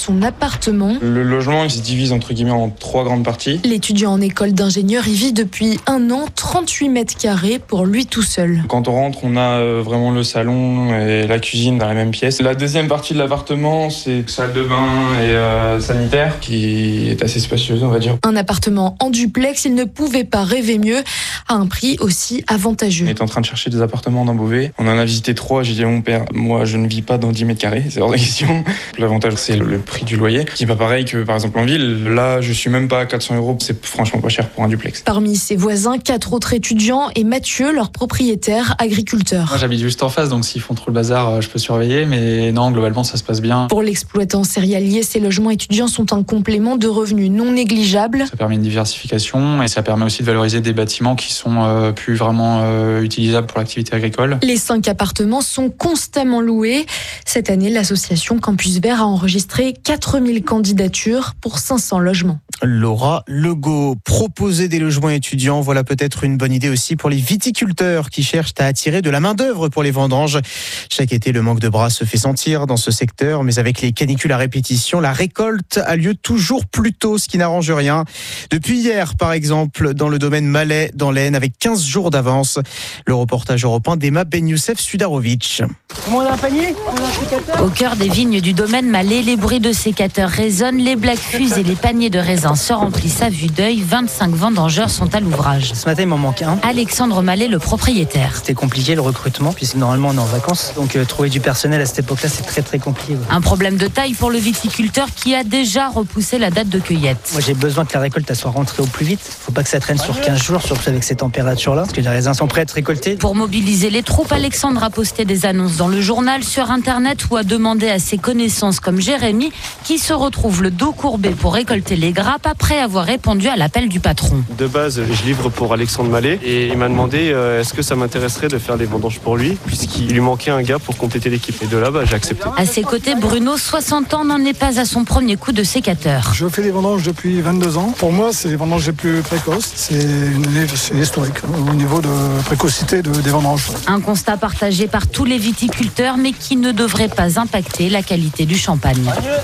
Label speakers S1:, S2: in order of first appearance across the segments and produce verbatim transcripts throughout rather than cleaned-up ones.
S1: son appartement.
S2: Le logement, il se divise entre guillemets en trois grandes parties.
S1: L'étudiant en école d'ingénieur y vit depuis un an, trente-huit mètres carrés pour lui tout seul.
S2: Quand on rentre, on a vraiment le salon et la cuisine dans la même pièce. La deuxième partie de l'appartement, c'est salle de bain et euh, sanitaire, qui est assez spacieuse, on va dire.
S1: Un appartement en duplex, il ne pouvait pas rêver mieux, à un prix aussi avantageux.
S2: On est en train de chercher des appartements dans Beauvais. On en a visité trois. J'ai dit à mon père, moi je ne vis pas dans dix mètres carrés, c'est hors de question. L'avantage, c'est le prix du loyer, qui n'est pas pareil que par exemple en ville. Là, je suis même pas à quatre cents euros. C'est franchement pas cher pour un duplex.
S1: Parmi ses voisins, quatre autres étudiants et Mathieu, leur propriétaire agriculteur.
S3: Moi, j'habite juste en face, donc s'ils font trop le bazar, je peux surveiller. Mais non, globalement, ça se passe bien.
S1: Pour l'exploitant céréalier, ces logements étudiants sont un complément de revenus non négligeable.
S3: Ça permet une diversification et ça permet aussi de valoriser des bâtiments qui sont euh, plus vraiment euh, utilisables pour l'activité agricole.
S1: Les cinq appartements sont constamment loués. Cette année, l'association Campus Vert a enregistré quatre mille candidatures pour cinq cents logements.
S4: Laura Legault, proposer des logements étudiants, voilà peut-être une bonne idée aussi pour les viticulteurs qui cherchent à attirer de la main-d'œuvre pour les vendanges. Chaque été, le manque de bras se fait sentir dans ce secteur, mais avec les canicules à répétition, la récolte a lieu toujours plus tôt, ce qui n'arrange rien. Depuis hier, par exemple, dans le domaine Malais, dans l'Aisne, avec quinze jours d'avance. Le reportage européen d'Emma Ben Youssef Sudarovic.
S5: On a un panier ? On a un sécateur ?
S6: Au cœur des vignes du domaine Malais, les bruits de sécateurs résonnent, les blagues fusent et les paniers de raisins se remplissent à vue d'œil. vingt-cinq vendangeurs sont à l'ouvrage.
S5: Ce matin, il m'en manque un.
S6: Alexandre Mallet, le propriétaire.
S5: C'était compliqué le recrutement, puisque normalement on est en vacances. Donc euh, trouver du personnel à cette époque-là, c'est très très compliqué. Ouais.
S6: Un problème de taille pour le viticulteur qui a déjà repoussé la date de cueillette.
S5: Moi j'ai besoin que la récolte elle soit rentrée au plus vite. Faut pas que ça traîne sur quinze jours, surtout avec ces températures-là, parce que les raisins sont prêts à être récoltés.
S6: Pour mobiliser les troupes, Alexandre a posté des annonces dans le journal, sur internet, ou a demandé à ses connaissances comme Jérémy, qui se retrouve le dos courbé pour récolter les grappes après avoir répondu à l'appel du patron.
S7: De base, je livre pour Alexandre Mallet et il m'a demandé euh, est-ce que ça m'intéresserait de faire des vendanges pour lui, puisqu'il lui manquait un gars pour compléter l'équipe. Et de là, bah, j'ai accepté.
S6: À ses côtés, Bruno, soixante ans, n'en est pas à son premier coup de sécateur.
S8: Je fais des vendanges depuis vingt-deux ans. Pour moi, c'est les vendanges les plus précoces. C'est, une, c'est historique au niveau de précocité de, des vendanges.
S6: Un constat partagé par tous les viticulteurs, mais qui ne devrait pas impacter la qualité du champagne.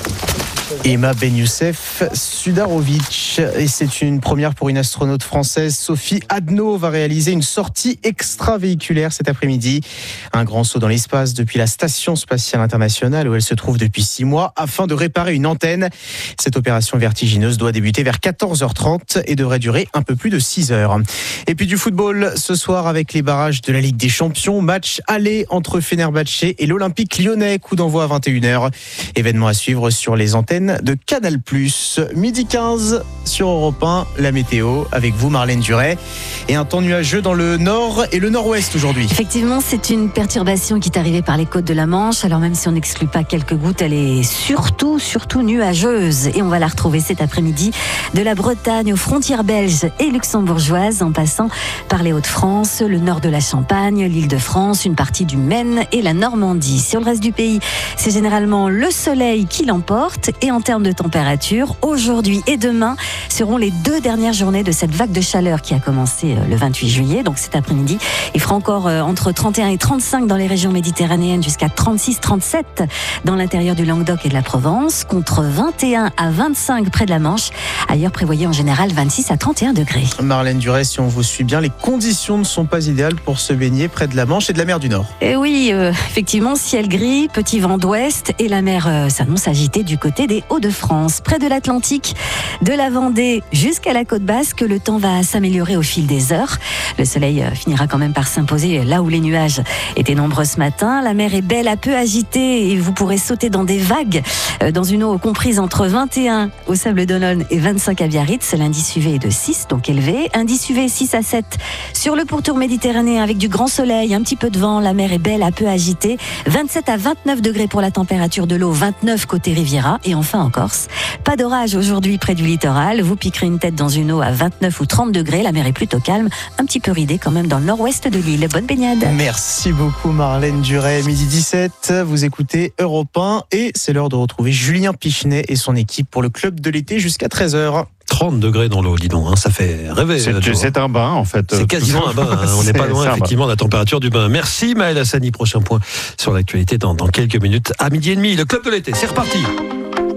S4: Emma Ben Youssef Sudarovic. Et c'est une première pour une astronaute française. Sophie Adno va réaliser une sortie extravéhiculaire cet après-midi. Un grand saut dans l'espace depuis la Station spatiale internationale où elle se trouve depuis six mois afin de réparer une antenne. Cette opération vertigineuse doit débuter vers quatorze heures trente et devrait durer un peu plus de six heures. Et puis du football ce soir avec les barrages de la Ligue des Champions. Match aller entre Fenerbahçe et l'Olympique Lyonnais. Coup d'envoi à vingt et une heures. Événement à suivre sur les antennes de Canal plus. Midi quinze sur Europe un, la météo avec vous Marlène Duret. Et un temps nuageux dans le nord et le nord-ouest aujourd'hui.
S9: Effectivement, c'est une perturbation qui est arrivée par les côtes de la Manche. Alors même si on n'exclut pas quelques gouttes, elle est surtout, surtout nuageuse. Et on va la retrouver cet après-midi de la Bretagne aux frontières belges et luxembourgeoises, en passant par les Hauts-de-France, le nord de la Champagne, l'Île-de-France, une partie du Maine et la Normandie. Sur le reste du pays, c'est généralement le soleil qui l'emporte. Et en termes de température, aujourd'hui et demain seront les deux dernières journées de cette vague de chaleur qui a commencé le vingt-huit juillet. Donc cet après-midi, il fera encore entre trente et un et trente-cinq dans les régions méditerranéennes, jusqu'à trente-six trente-sept dans l'intérieur du Languedoc et de la Provence, contre vingt et un à vingt-cinq près de la Manche. Ailleurs, prévoyez en général vingt-six à trente et un degrés.
S4: Marlène Duret, si on vous suit bien, les conditions ne sont pas idéales pour se baigner près de la Manche et de la mer du Nord.
S9: Et oui, euh, effectivement, ciel gris, petit vent d'ouest et la mer euh, s'annonce agitée du côté des Hauts-de-France. Près de l'Atlantique, de la Vendée jusqu'à la côte basque, le temps va s'améliorer au fil des heures. Le soleil finira quand même par s'imposer là où les nuages étaient nombreux ce matin. La mer est belle, à peu agitée et vous pourrez sauter dans des vagues dans une eau comprise entre vingt et un au Sables-d'Olonne et vingt-cinq à Biarritz. L'indice U V est de six, donc élevé. Indice U V six à sept sur le pourtour méditerranéen avec du grand soleil, un petit peu de vent. La mer est belle, à peu agitée. vingt-sept à vingt-neuf degrés pour la température de l'eau, vingt-neuf côté Riviera. Et enfin en Corse, pas d'orage aujourd'hui près du littoral. Vous piquerez une tête dans une eau à vingt-neuf ou trente degrés. La mer est plutôt calme, un petit peu ridée quand même dans le nord-ouest de l'île. Bonne baignade.
S4: Merci beaucoup Marlène Duret. Midi dix-sept, vous écoutez Europe un et c'est l'heure de retrouver Julien Pichenet et son équipe pour le club de l'été jusqu'à treize heures.
S10: trente degrés dans l'eau, dis donc, hein, ça fait rêver.
S11: C'est, c'est un bain en fait.
S10: C'est quasiment un bain, hein. On n'est pas loin effectivement de la température du bain. Merci Maël Hassani, prochain point sur l'actualité dans, dans quelques minutes à midi et demi. Le club de l'été, c'est reparti.